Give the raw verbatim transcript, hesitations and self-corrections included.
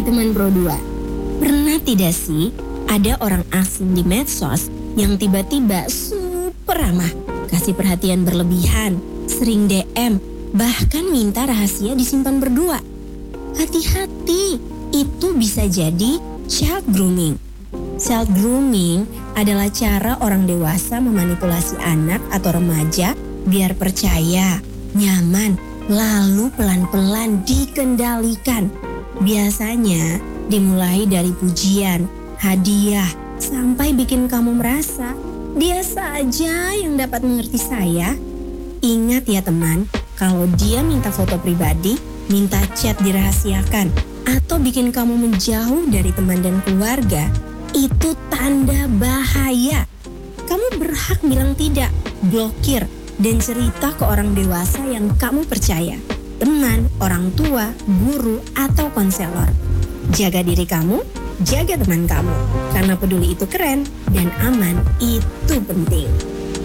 Hai teman Pro dua, pernah tidak sih ada orang asing di medsos yang tiba-tiba super ramah, kasih perhatian berlebihan, sering D M, bahkan minta rahasia disimpan berdua? Hati-hati, itu bisa jadi child grooming. Child grooming adalah cara orang dewasa memanipulasi anak atau remaja biar percaya, nyaman, lalu pelan-pelan dikendalikan. Biasanya dimulai dari pujian, hadiah, sampai bikin kamu merasa dia saja yang dapat mengerti saya. Ingat ya teman, kalau dia minta foto pribadi, minta chat dirahasiakan, atau bikin kamu menjauh dari teman dan keluarga, itu tanda bahaya. Kamu berhak bilang tidak, blokir, dan cerita ke orang dewasa yang kamu percaya. Teman, orang tua, guru, atau konselor. Jaga diri kamu, jaga teman kamu. Karena peduli itu keren dan aman itu penting.